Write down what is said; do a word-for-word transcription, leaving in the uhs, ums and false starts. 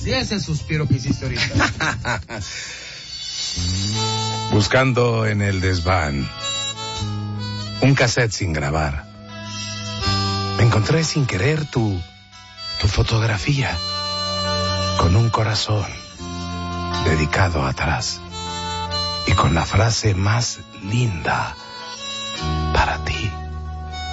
Y ese suspiro que hiciste ahorita. Buscando en el desván un cassette sin grabar, me encontré sin querer tu, tu fotografía con un corazón dedicado atrás y con la frase más linda para ti.